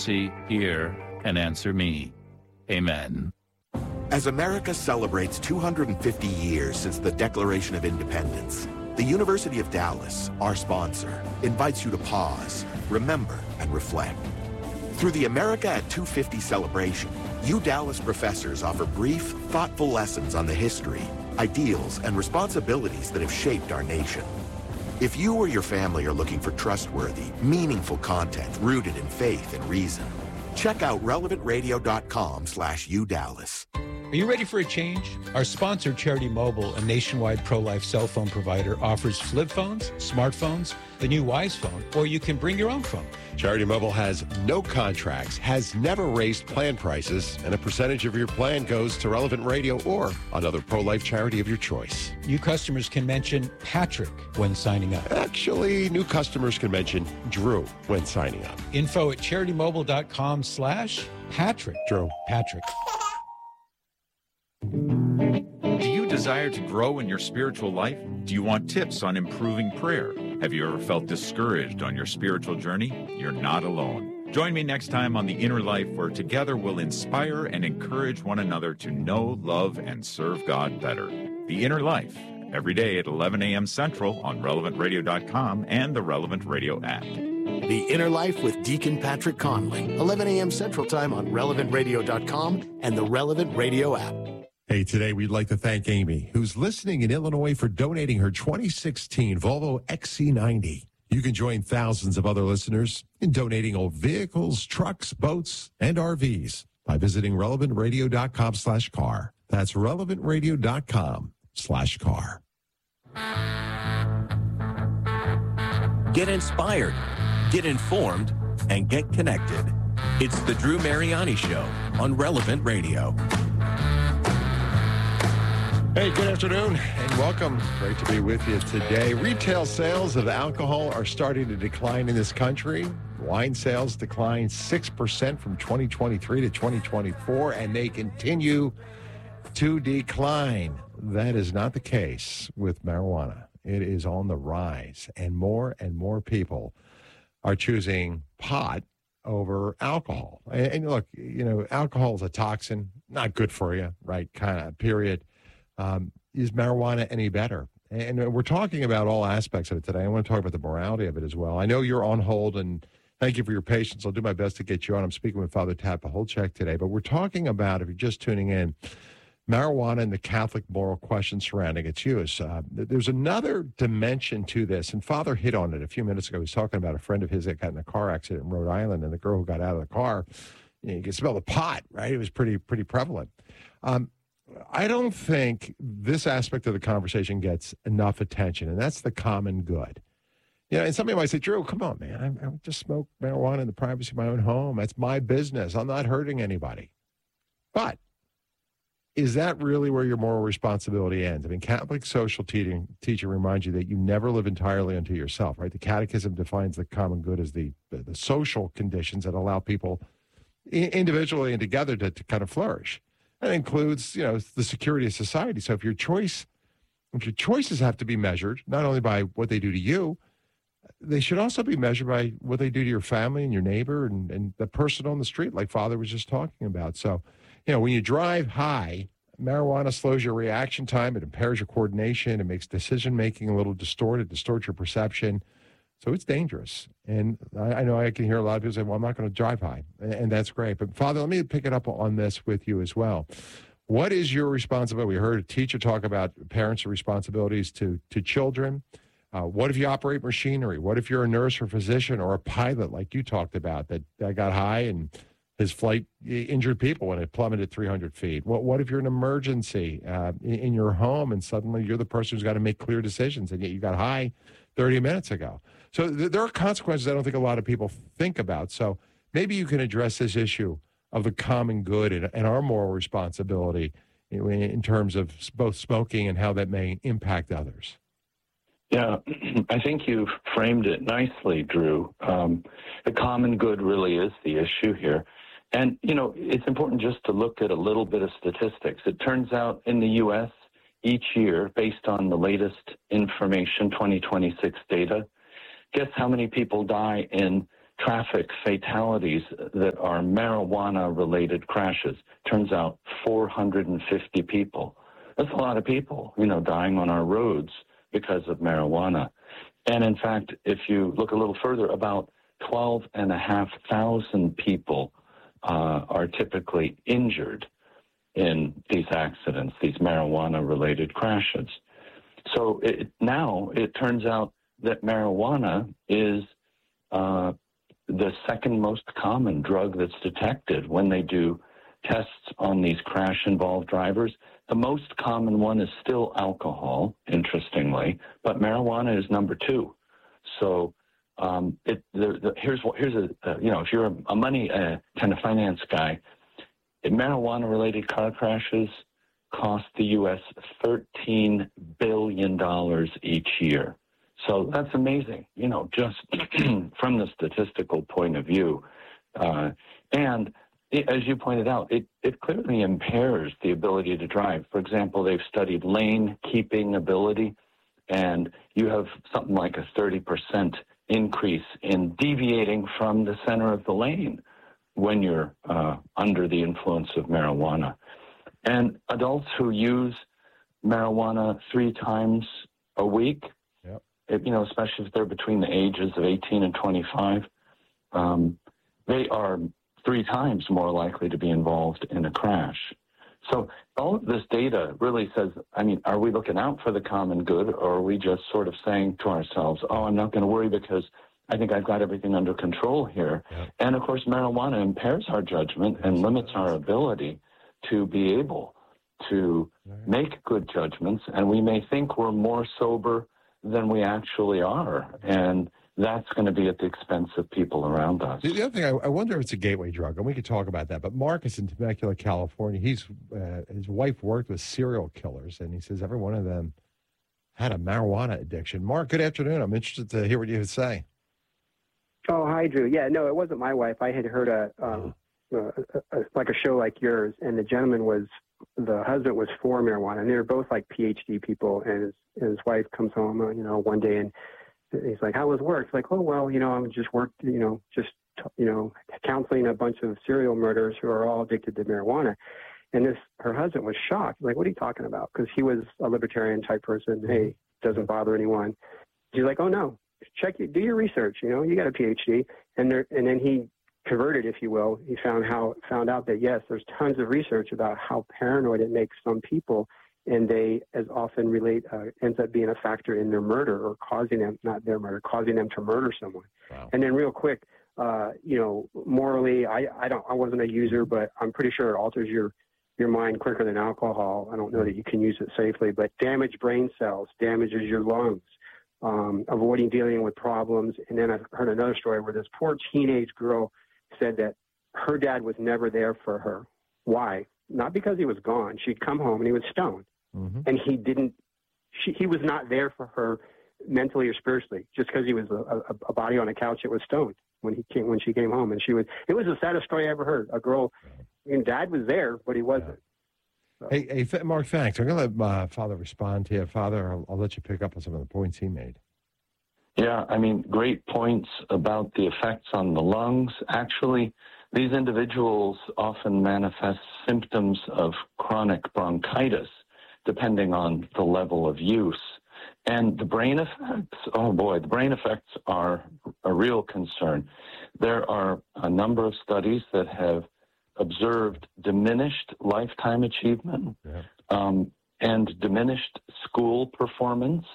mercy, hear, and answer me. Amen. As America celebrates 250 years since the Declaration of Independence, the University of Dallas, our sponsor, invites you to pause, remember, and reflect. Through the America at 250 celebration, Dallas professors offer brief, thoughtful lessons on the history, ideals, and responsibilities that have shaped our nation. If you or your family are looking for trustworthy, meaningful content rooted in faith and reason, check out relevantradio.com/UDallas. Are you ready for a change? Our sponsor, Charity Mobile, a nationwide pro-life cell phone provider, offers flip phones, smartphones, the new Wise phone, or you can bring your own phone. Charity Mobile has no contracts, has never raised plan prices, and a percentage of your plan goes to Relevant Radio or another pro-life charity of your choice. New customers can mention Patrick when signing up. Actually, new customers can mention Drew when signing up. Info at CharityMobile.com/Patrick. Drew. Patrick. Do you desire to grow in your spiritual life? Do you want tips on improving prayer? Have you ever felt discouraged on your spiritual journey? You're not alone. Join me next time on The Inner Life, where together we'll inspire and encourage one another to know, love, and serve God better. The Inner Life, every day at 11 a.m. Central on RelevantRadio.com and the Relevant Radio app. The Inner Life with Deacon Patrick Conley, 11 a.m. Central Time on RelevantRadio.com and the Relevant Radio app. Hey, today we'd like to thank Amy, who's listening in Illinois, for donating her 2016 Volvo XC90. You can join thousands of other listeners in donating old vehicles, trucks, boats, and RVs by visiting relevantradio.com/car. That's relevantradio.com/car. Get inspired, get informed, and get connected. It's the Drew Mariani Show on Relevant Radio. Hey, good afternoon and welcome. Great to be with you today. Retail sales of alcohol are starting to decline in this country. Wine sales declined 6% from 2023 to 2024, and they continue to decline. That is not the case with marijuana. It is on the rise, and more people are choosing pot over alcohol. And look, you know, alcohol is a toxin, not good for you, right? Kind of, period. Is marijuana any better? And we're talking about all aspects of it today. I want to talk about the morality of it as well. I know you're on hold, and thank you for your patience. I'll do my best to get you on. I'm speaking with Father Tad Pacholczyk today, but we're talking about, if you're just tuning in, marijuana and the Catholic moral question surrounding its use. There's another dimension to this, and Father hit on it a few minutes ago. He was talking about a friend of his that got in a car accident in Rhode Island, and the girl who got out of the car, you could smell the pot, right? It was pretty prevalent. I don't think this aspect of the conversation gets enough attention, and that's the common good. You know, and somebody might say, Drew, come on, man. I just smoke marijuana in the privacy of my own home. That's my business. I'm not hurting anybody. But is that really where your moral responsibility ends? I mean, Catholic social teaching reminds you that you never live entirely unto yourself, right? The Catechism defines the common good as the social conditions that allow people individually and together to kind of flourish. That includes, you know, the security of society. So if your choices have to be measured, not only by what they do to you, they should also be measured by what they do to your family and your neighbor and the person on the street, like Father was just talking about. So, you know, when you drive high, marijuana slows your reaction time. It impairs your coordination. It makes decision-making a little distorted, distorts your perception. So it's dangerous. And I know I can hear a lot of people say, well, I'm not going to drive high. And that's great. But, Father, let me pick it up on this with you as well. What is your responsibility? We heard a teacher talk about parents' responsibilities to children. What if you operate machinery? What if you're a nurse or physician or a pilot, like you talked about, that got high and his flight injured people when it plummeted 300 feet? What if you're an emergency in your home and suddenly you're the person who's got to make clear decisions and yet you got high 30 minutes ago? So there are consequences I don't think a lot of people think about. So maybe you can address this issue of the common good and our moral responsibility in terms of both smoking and how that may impact others. Yeah, I think you've framed it nicely, Drew. The common good really is the issue here. And, you know, it's important just to look at a little bit of statistics. It turns out in the U.S. each year, based on the latest information, 2026 data, guess how many people die in traffic fatalities that are marijuana-related crashes. Turns out 450 people. That's a lot of people, dying on our roads because of marijuana. And in fact, if you look a little further, about 12,500 people are typically injured in these accidents, these marijuana-related crashes. So now it turns out that marijuana is the second most common drug that's detected when they do tests on these crash-involved drivers. The most common one is still alcohol, interestingly, but marijuana is number 2. So here's if you're a money kind of finance guy, marijuana-related car crashes cost the U.S. $13 billion each year. So that's amazing, just from the statistical point of view. And as you pointed out, it clearly impairs the ability to drive. For example, they've studied lane keeping ability, and you have something like a 30% increase in deviating from the center of the lane when you're under the influence of marijuana. And adults who use marijuana 3 times a week, especially if they're between the ages of 18 and 25, they are 3 times more likely to be involved in a crash. So all of this data really says, are we looking out for the common good, or are we just sort of saying to ourselves, I'm not going to worry because I think I've got everything under control here. Yeah. And, of course, marijuana impairs our judgment and limits our ability to be able to make good judgments, and we may think we're more sober than we actually are, and that's going to be at the expense of people around us. The other thing, I wonder if it's a gateway drug, and we could talk about that, but Mark is in Temecula, California. His wife worked with serial killers, and he says every one of them had a marijuana addiction. Mark, good afternoon. I'm interested to hear what you have to say. Oh, hi, Drew. Yeah, no, it wasn't my wife. I had heard like a show like yours, and the husband was for marijuana, and they were both like PhD people, and his wife comes home, one day, and he's like, how was work? It's like, oh, well, I'm just counseling a bunch of serial murderers who are all addicted to marijuana. And her husband was shocked. Like, what are you talking about? Because he was a libertarian type person. Hey, doesn't bother anyone. She's like, oh, no, do your research. You got a PhD. And then he converted, if you will. He found out that, yes, there's tons of research about how paranoid it makes some people, and they as often ends up being a factor in their murder, or causing them to murder someone. Wow. And then real quick, morally, I wasn't a user, but I'm pretty sure it alters your mind quicker than alcohol. I don't know that you can use it safely, but damaged brain cells damages your lungs, avoiding dealing with problems. And then I've heard another story where this poor teenage girl said that her dad was never there for her. Why? Not because he was gone. She'd come home and he was stoned. Mm-hmm. And he was not there for her mentally or spiritually, just because he was a body on a couch that was stoned when she came home. And it was the saddest story I ever heard. A girl, dad was there, but he wasn't. So. Hey, Mark, thanks. I'm going to let Father respond to you. Father, I'll let you pick up on some of the points he made. Yeah, great points about the effects on the lungs. Actually, these individuals often manifest symptoms of chronic bronchitis, depending on the level of use. And the brain effects, the brain effects are a real concern. There are a number of studies that have observed diminished lifetime achievement and diminished school performance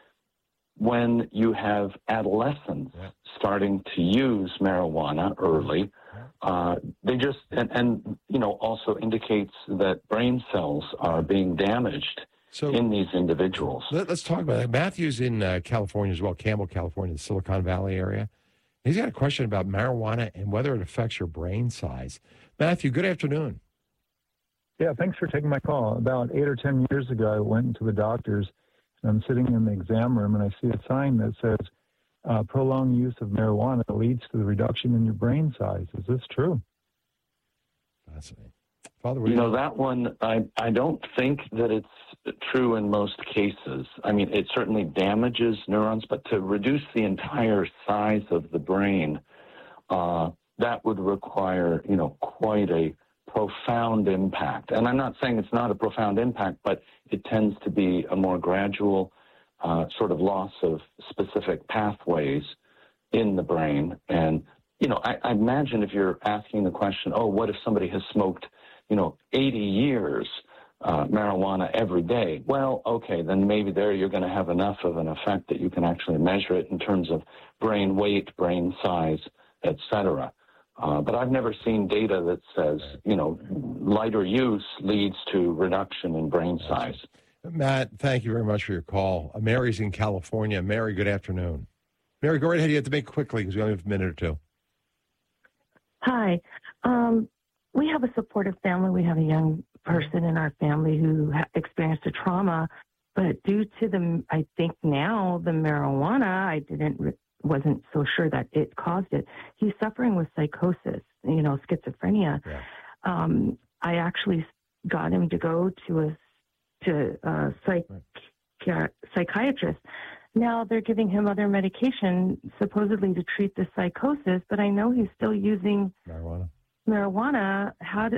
when you have adolescents starting to use marijuana early. They just, also indicates that brain cells are being damaged in these individuals. Let's talk about that. Matthew's in California as well, Campbell, California, the Silicon Valley area. He's got a question about marijuana and whether it affects your brain size. Matthew, good afternoon. Yeah, thanks for taking my call. About 8 or 10 years ago, I went to the doctor's, and I'm sitting in the exam room, and I see a sign that says, prolonged use of marijuana leads to the reduction in your brain size. Is this true? Fascinating. Father, that one, I don't think that it's true in most cases. It certainly damages neurons, but to reduce the entire size of the brain that would require, quite a profound impact. And I'm not saying it's not a profound impact, but it tends to be a more gradual sort of loss of specific pathways in the brain. And, I imagine if you're asking the question, what if somebody has smoked, 80 years marijuana every day? Well, okay, then maybe there you're going to have enough of an effect that you can actually measure it in terms of brain weight, brain size, et cetera. But I've never seen data that says, lighter use leads to reduction in brain size. Matt, thank you very much for your call. Mary's in California. Mary, good afternoon. Mary, go right ahead. You have to make quickly because we only have a minute or two. Hi. We have a supportive family. We have a young person in our family who experienced a trauma, but due to I think now the marijuana, wasn't so sure that it caused it. He's suffering with psychosis, schizophrenia. Yeah. I actually got him to go to a psychiatrist. Now they're giving him other medication supposedly to treat the psychosis, but I know he's still using marijuana.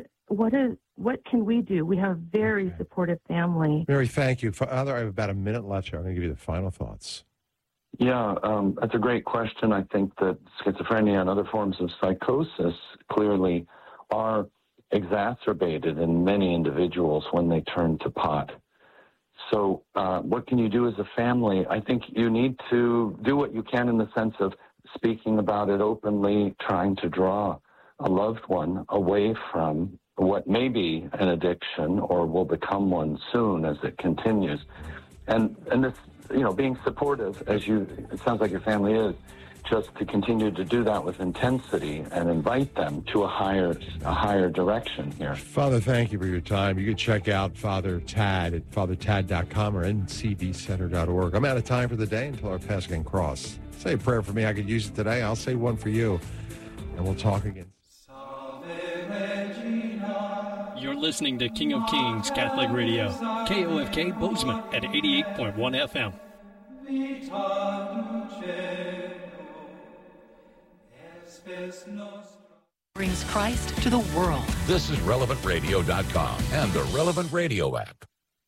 What can we do? We have a very supportive family. Mary, thank you. Father, I have about a minute left here. I'm going to give you the final thoughts. Yeah, that's a great question. I think that schizophrenia and other forms of psychosis clearly are exacerbated in many individuals when they turn to pot. So what can you do as a family? I think you need to do what you can in the sense of speaking about it openly, trying to draw a loved one away from what may be an addiction or will become one soon as it continues. And this, being supportive, it sounds like your family is, just to continue to do that with intensity and invite them to a higher direction here. Father, thank you for your time. You can check out Father Tad at fathertad.com or ncbcenter.org. I'm out of time for the day until our paths can cross. Say a prayer for me. I could use it today. I'll say one for you, and we'll talk again. You're listening to King of Kings Catholic Radio, KOFK Bozeman at 88.1 FM. Brings Christ to the world. This is RelevantRadio.com and the Relevant Radio app.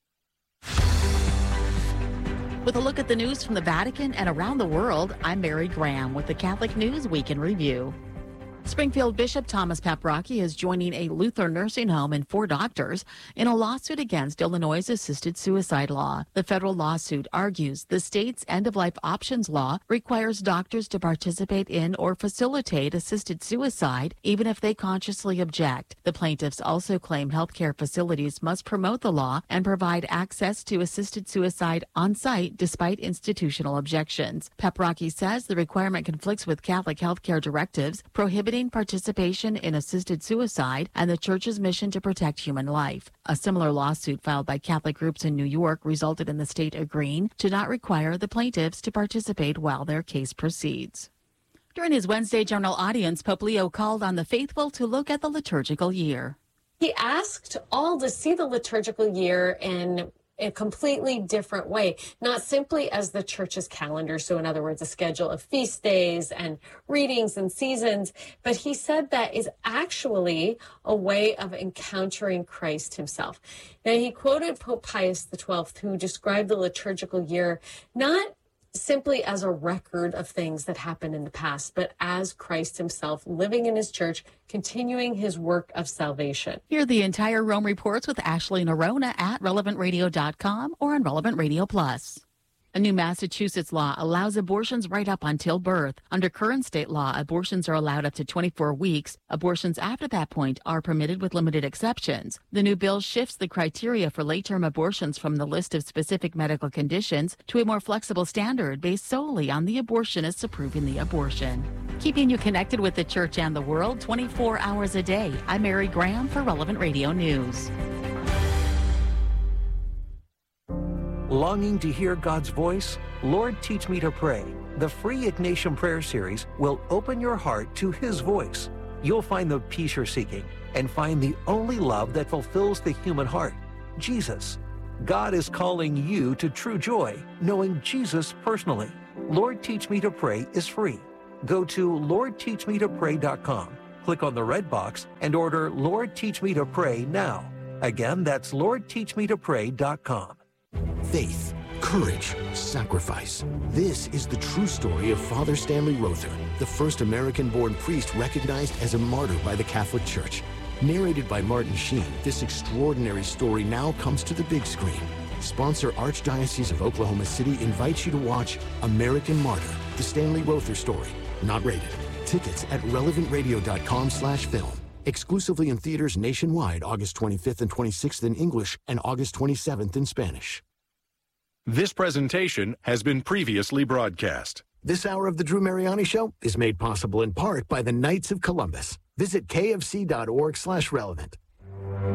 With a look at the news from the Vatican and around the world, I'm Mary Graham with the Catholic News Week in Review. Springfield Bishop Thomas Paprocki is joining a Lutheran nursing home and 4 doctors in a lawsuit against Illinois' assisted suicide law. The federal lawsuit argues the state's end-of-life options law requires doctors to participate in or facilitate assisted suicide, even if they consciously object. The plaintiffs also claim healthcare facilities must promote the law and provide access to assisted suicide on site despite institutional objections. Paprocki says the requirement conflicts with Catholic healthcare directives prohibiting participation in assisted suicide and the Church's mission to protect human life. A similar lawsuit filed by Catholic groups in New York resulted in the state agreeing to not require the plaintiffs to participate while their case proceeds. During his Wednesday general audience, Pope Leo called on the faithful to look at the liturgical year. He asked all to see the liturgical year in a completely different way, not simply as the Church's calendar, so in other words, a schedule of feast days and readings and seasons, but he said that is actually a way of encountering Christ himself. Now, he quoted Pope Pius XII, who described the liturgical year not simply as a record of things that happened in the past, but as Christ himself living in his church, continuing his work of salvation. Hear the entire Rome Reports with Ashley Nerona at RelevantRadio.com or on Relevant Radio Plus. A new Massachusetts law allows abortions right up until birth. Under current state law, abortions are allowed up to 24 weeks. Abortions after that point are permitted with limited exceptions. The new bill shifts the criteria for late-term abortions from the list of specific medical conditions to a more flexible standard based solely on the abortionist's approving the abortion. Keeping you connected with the church and the world 24 hours a day. I'm Mary Graham for Relevant Radio News. Longing to hear God's voice? Lord, Teach Me to Pray. The free Ignatian Prayer Series will open your heart to His voice. You'll find the peace you're seeking and find the only love that fulfills the human heart, Jesus. God is calling you to true joy, knowing Jesus personally. Lord, Teach Me to Pray is free. Go to LordTeachMeToPray.com, click on the red box, and order Lord Teach Me to Pray now. Again, that's LordTeachMeToPray.com. Faith, courage, sacrifice. This is the true story of Father Stanley Rother, the first American-born priest recognized as a martyr by the Catholic Church. Narrated by Martin Sheen, this extraordinary story now comes to the big screen. Sponsor Archdiocese of Oklahoma City invites you to watch American Martyr, the Stanley Rother story. Not rated. Tickets at relevantradio.com/film. Exclusively in theaters nationwide August 25th and 26th in English and August 27th in Spanish. This presentation has been previously broadcast. This hour of the Drew Mariani Show is made possible in part by the Knights of Columbus. Visit kfc.org/relevant.